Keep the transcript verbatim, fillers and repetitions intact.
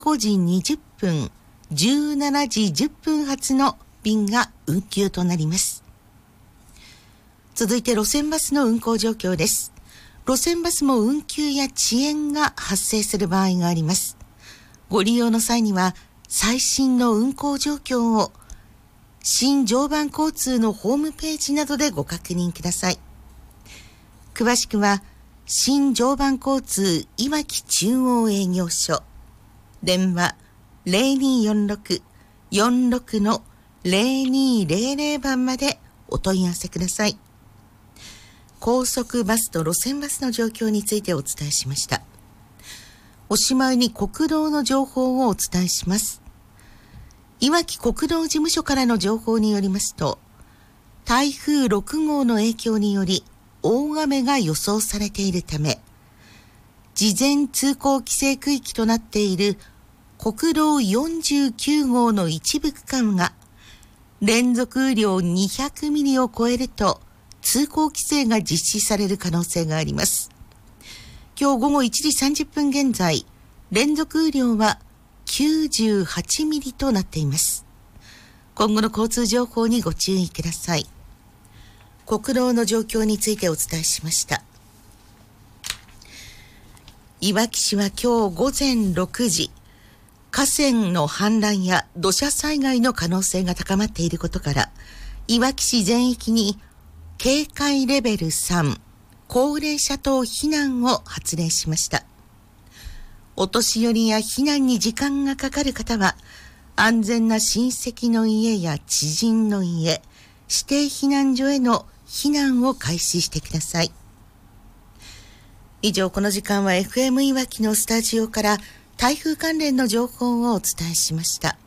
ごじにじゅっぷん、じゅうしちじじゅっぷん発の便が運休となります。続いて路線バスの運行状況です。路線バスも運休や遅延が発生する場合があります。ご利用の際には最新の運行状況を新常磐交通のホームページなどでご確認ください。詳しくは新常磐交通いわき中央営業所、電話 ゼロにーよんろく よんろく のゼロにーゼロゼロ 番までお問い合わせください。高速バスと路線バスの状況についてお伝えしました。おしまいに国道の情報をお伝えします。いわき国道事務所からの情報によりますと、台風ろくごうの影響により大雨が予想されているため、事前通行規制区域となっている国道よんじゅうきゅうごうの一部区間が連続雨量にひゃくミリを超えると通行規制が実施される可能性があります。今日午後いちじさんじゅっぷん現在、連続雨量はきゅうじゅうはちミリとなっています。今後の交通情報にご注意ください。国道の状況についてお伝えしました。いわき市は今日午前ろくじ、河川の氾濫や土砂災害の可能性が高まっていることから、いわき市全域に警戒レベルさん、高齢者等避難を発令しました。お年寄りや避難に時間がかかる方は、安全な親戚の家や知人の家、指定避難所への避難を開始してください。以上、この時間は エフエム いわきのスタジオから台風関連の情報をお伝えしました。